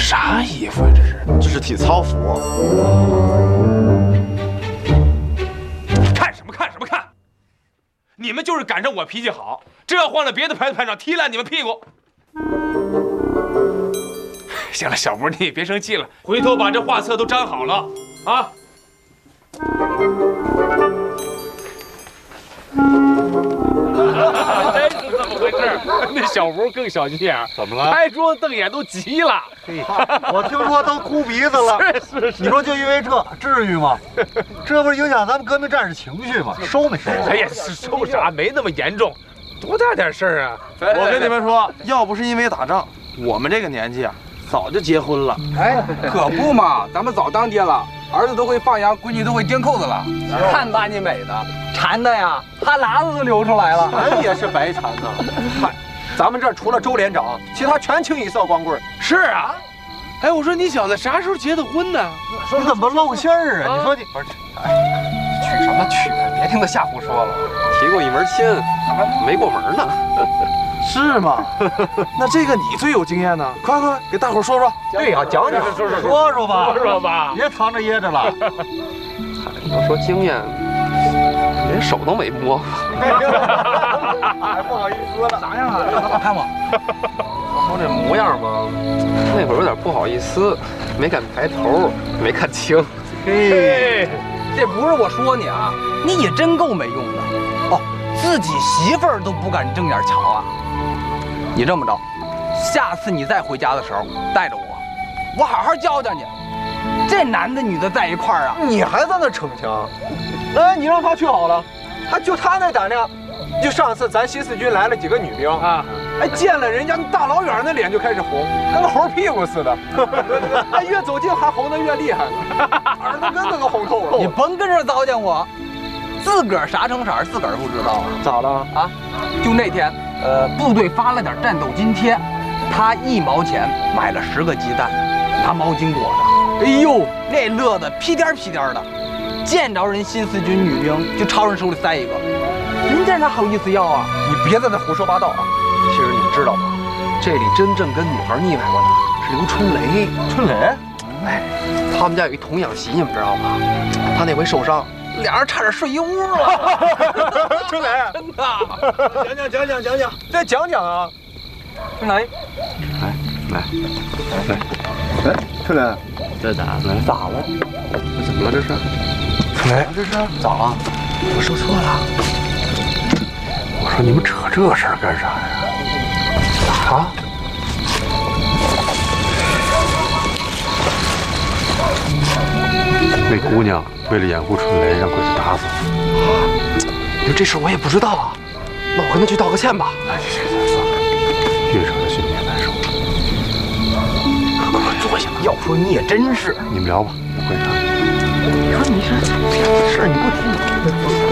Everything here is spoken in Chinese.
啥衣服呀？ 这是体操服。 看什么看什么看？你们就是赶上我脾气好，这要换了别的排队排长，踢烂你们屁股。行了，小吴，你也别生气了，回头把这画册都粘好了啊。真是这么回事。那小吴更小心眼， 怎么了？ 拍桌子瞪眼都急了。 我听说都哭鼻子了。 是。 你说就因为这，至于吗？这不是影响咱们革命战士情绪吗？收没收？ 哎呀，收啥？没那么严重，多大点事儿啊！ 我跟你们说，要不是因为打仗，我们这个年纪啊，早就结婚了。 哎，可不嘛，咱们早当爹了，儿子都会放羊，闺女都会钉扣子了。 看把你美的，馋的呀，哈喇子都流出来了。 馋也是白馋呐。 嗨，咱们这儿除了周连长，其他全清一色光棍。 是啊。哎，我说你小子啥时候结的婚呢？ 你怎么露馅儿啊？你说你不是，哎，娶什么娶？别听他瞎胡说了。 提过一门亲，没过门呢。是吗？那这个你最有经验呢，快给大伙说说。 对呀，讲讲说吧，别藏着掖着了。 你要说经验，连手都没摸过。 不好意思了， 咋样啊？让他看我。 说这模样吧，那会儿有点不好意思，没敢抬头，没看清。 嘿，这不是我说你啊，你也真够没用的。哦，自己媳妇儿都不敢正眼瞧啊。你这么着，下次你再回家的时候带着我好好教教你。这男的女的在一块儿啊， 你还在那逞强？哎，你让他去好了，就他那胆量。就上次咱新四军来了几个女兵啊，哎，见了人家大老远那脸就开始红，跟个猴屁股似的。哎，越走近还红得越厉害呢，耳朵根子都红透了。 你甭跟这糟践我，自个儿啥成色自个儿不知道啊？ 咋了啊？ 就那天，部队发了点战斗津贴，他1毛钱买了10个鸡蛋，拿毛巾裹着。哎呦，那乐得屁颠屁颠的，见着人新四军女兵就朝人手里塞一个。人家哪好意思要啊？你别在那胡说八道啊！其实你们知道吗？这里真正跟女孩腻歪过的是刘春雷。 春雷？ 哎，他们家有一童养媳，你们知道吗？他那回受伤，俩人差点睡一屋了。 春雷， 真的？ 讲，再讲讲啊！ 春雷， 来， 哎，春雷， 这咋了？ 咋了？ 怎么了这是？ 春雷，这是咋了？ 我说错了。我说你们扯这事儿干啥呀？啊？那姑娘为了掩护春雷，让鬼子打死了。你说这事我也不知道啊，那我跟他去道个歉吧。哎，行，越扯他心里越难受。快坐下吧。 要说你也真是， 你们聊吧，我回去。 你说你这事儿你不听。